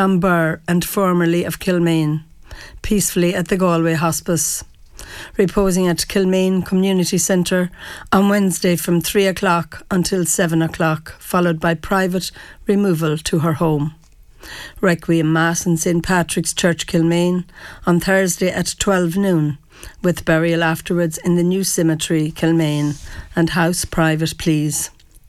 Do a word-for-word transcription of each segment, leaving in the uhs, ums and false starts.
Clonbur and formerly of Kilmaine, peacefully at the Galway Hospice, reposing at Kilmaine Community Centre on Wednesday from three o'clock until seven o'clock, followed by private removal to her home. Requiem Mass in Saint Patrick's Church, Kilmaine, on Thursday at twelve noon, with burial afterwards in the new cemetery, Kilmaine, and house private, please.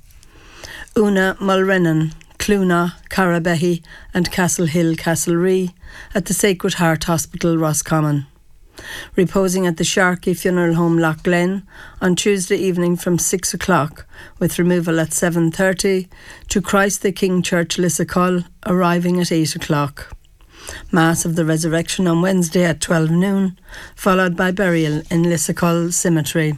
Una Mulrennan, Clúna, Carabehy and Castlehill, Castlerea at the Sacred Heart Hospital, Roscommon. Reposing at the Sharkey Funeral Home, Lough Glen, on Tuesday evening from six o'clock, with removal at seven thirty, to Christ the King Church, Lissacull, arriving at eight o'clock. Mass of the Resurrection on Wednesday at twelve noon, followed by burial in Lissacull Cemetery.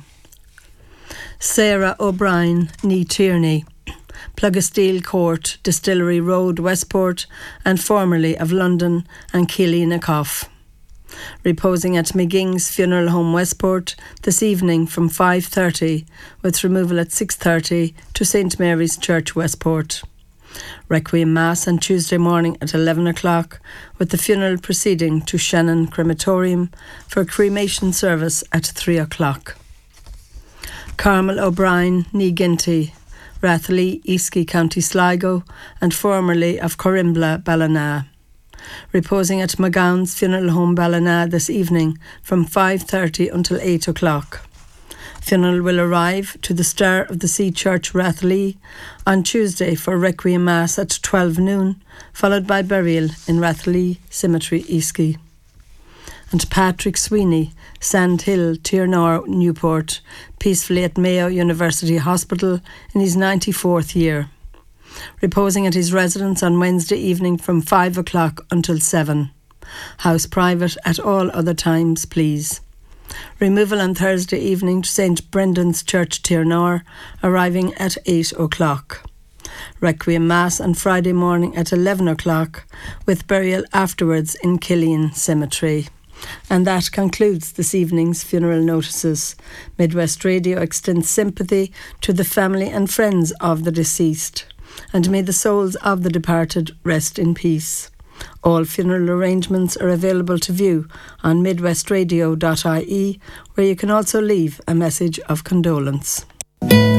Sarah O'Brien, Ní Tierney, Plugasteel Court, Distillery Road, Westport, and formerly of London and Keeley-na-Coff. Reposing at McGing's Funeral Home, Westport, this evening from five thirty, with removal at six thirty to Saint Mary's Church, Westport. Requiem Mass on Tuesday morning at eleven o'clock, with the funeral proceeding to Shannon Crematorium for cremation service at three o'clock. Carmel O'Brien, Ní Ginty, Rathley, Easkey, County Sligo, and formerly of Corimbla, Ballina. Reposing at McGowan's Funeral Home, Ballina, this evening from five thirty until eight o'clock. Funeral will arrive to the Star of the Sea Church, Rathley, on Tuesday for Requiem Mass at twelve noon, followed by burial in Rathley Cemetery, Easkey. And Patrick Sweeney, Sandhill, Tiernaur, Newport, peacefully at Mayo University Hospital in his ninety-fourth year. Reposing at his residence on Wednesday evening from five o'clock until seven. House private at all other times, please. Removal on Thursday evening to Saint Brendan's Church, Tiernaur, arriving at eight o'clock. Requiem Mass on Friday morning at eleven o'clock, with burial afterwards in Killeen Cemetery. And that concludes this evening's funeral notices. Midwest Radio extends sympathy to the family and friends of the deceased, and may the souls of the departed rest in peace. All funeral arrangements are available to view on midwest radio dot I E, where you can also leave a message of condolence.